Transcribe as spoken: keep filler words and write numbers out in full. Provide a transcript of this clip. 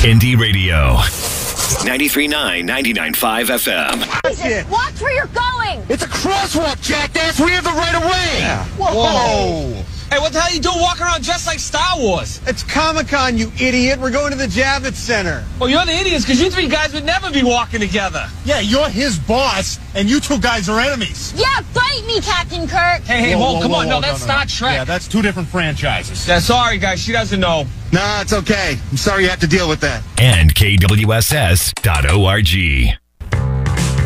Indie Radio. ninety-three point nine, ninety-nine point five F M. Jesus, watch where you're going! It's a crosswalk, jackass! We have the right of way! Yeah. Whoa! Whoa. Hey, what the hell are you doing walking around dressed like Star Wars? It's Comic-Con, you idiot. We're going to the Javits Center. Well, you're the idiots because you three guys would never be walking together. Yeah, you're his boss, and you two guys are enemies. Yeah, fight me, Captain Kirk! Hey, hey, Whoa, whoa, whoa, come whoa, on. whoa, No, that's no, no. Star Trek. Yeah, that's two different franchises. Yeah, sorry, guys. She doesn't know. Nah, it's okay. I'm sorry you have to deal with that. And K W S S dot org.